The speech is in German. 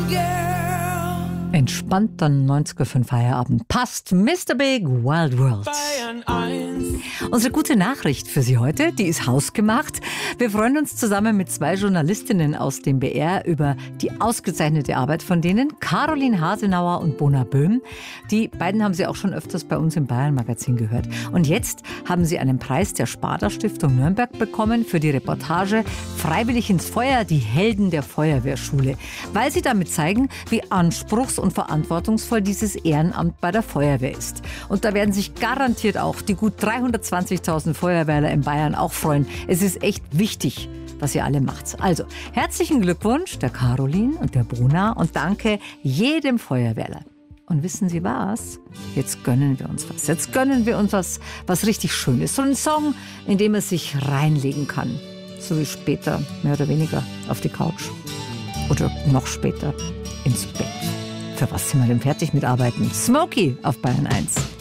Entspannter 90er Feierabend. Passt Mr. Big Wild World. Unsere gute Nachricht für Sie heute, die ist hausgemacht. Wir freuen uns zusammen mit zwei Journalistinnen aus dem BR über die ausgezeichnete Arbeit von denen, Caroline Hasenauer und Bona Böhm. Die beiden haben Sie auch schon öfters bei uns im Bayern-Magazin gehört. Und jetzt haben sie einen Preis der Sparda-Stiftung Nürnberg bekommen für die Reportage Freiwillig ins Feuer, die Helden der Feuerwehrschule. Weil sie damit zeigen, wie anspruchs- und verantwortungsvoll dieses Ehrenamt bei der Feuerwehr ist. Und da werden sich garantiert auch die gut 320.000 Feuerwehrler in Bayern auch freuen. Es ist echt wichtig, was ihr alle macht. Also, herzlichen Glückwunsch der Caroline und der Bona und danke jedem Feuerwehrler. Und wissen Sie was? Jetzt gönnen wir uns was. Jetzt gönnen wir uns was richtig Schönes. So einen Song, in dem man sich reinlegen kann. So wie später, mehr oder weniger, auf die Couch. Oder noch später ins Bett. Für was sind wir denn fertig mit Arbeiten? Smokey auf Bayern 1.